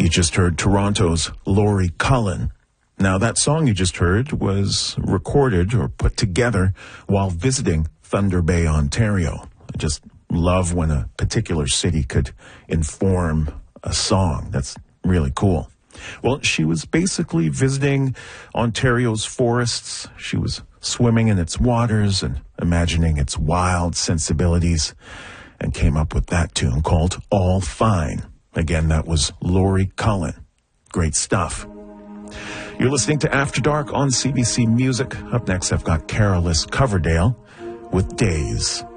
You just heard Toronto's Laurie Cullen. Now, that song you just heard was recorded or put together while visiting Thunder Bay, Ontario. I just love when a particular city could inform a song. That's really cool. Well, she was basically visiting Ontario's forests. She was swimming in its waters and imagining its wild sensibilities, and came up with that tune called All Fine. Again, that was Laurie Cullen. Great stuff. You're listening to After Dark on CBC Music. Up next, I've got Carolus Coverdale with Days.